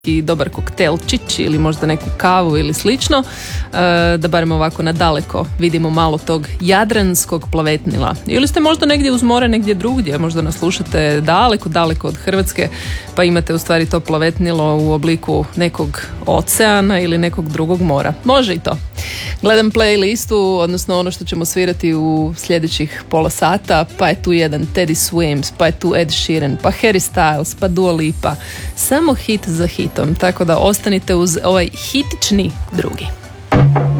i dobar koktelčić ili možda neku kavu ili slično, da barem ovako nadaleko vidimo malo tog jadranskog plavetnila. Ili ste možda negdje uz more, negdje drugdje, možda nas slušate daleko od Hrvatske, pa imate u stvari to plavetnilo u obliku nekog oceana ili nekog drugog mora. Može i to. Gledam playlistu, odnosno ono što ćemo svirati u sljedećih pola sata, pa je tu jedan Teddy Swims, pa je tu Ed Sheeran, pa Harry Styles, pa Dua Lipa. Samo hit za hitom, tako da ostanite uz ovaj hitični drugi.